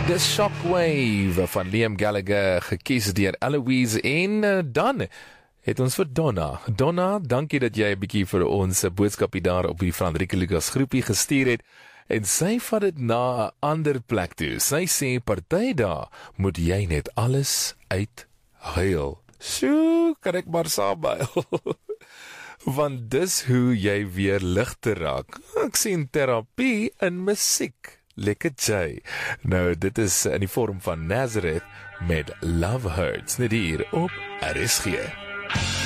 The Shockwave van Liam Gallagher, gekies deur Eloise en dan het ons vir Donna. Donna, dankie dat jy 'n bietjie vir ons 'n boodskapie daar op die Frederike Lucas groepie gestuur het. En sy vat dit na 'n ander plek toe. Sy sê party daar moet jy net alles uithuil. Sjoe, kan ek maar saamhuil. Want dis hoe jy weer ligter raak. Ek sien terapie in musiek. Lekker J. Nou, dit is in die vorm van Nazareth met Love Hurts, net hier op RSG.